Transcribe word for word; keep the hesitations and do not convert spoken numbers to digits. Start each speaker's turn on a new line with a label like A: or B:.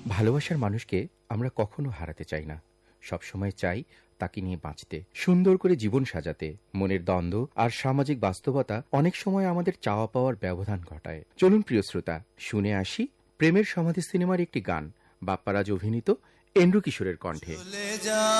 A: ভালোবাসার মানুষকে আমরা কখনো হারাতে চাই না, সবসময় চাই তাকে নিয়ে বাঁচতে, সুন্দর করে জীবন সাজাতে। মনের দ্বন্দ্ব আর সামাজিক বাস্তবতা অনেক সময় আমাদের চাওয়া পাওয়ার ব্যবধান ঘটায়। চলুন প্রিয় শ্রোতা, শুনে আসি প্রেমের সমাধি সিনেমার একটি গান, বাপ্পারাজ অভিনীত, এন্ড্রু কিশোরের কণ্ঠে।